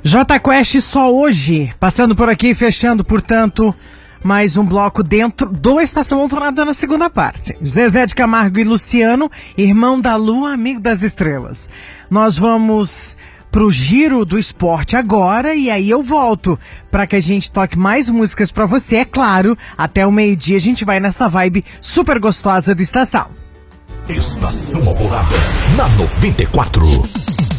Jota Quest só hoje, passando por aqui, fechando, portanto, mais um bloco dentro do Estação Alvorada na segunda parte. Zezé de Camargo e Luciano, irmão da Lua, amigo das estrelas. Nós vamos pro giro do esporte agora e aí eu volto para que a gente toque mais músicas para você, é claro. Até o meio-dia a gente vai nessa vibe super gostosa do Estação. Estação Alvorada, na 94.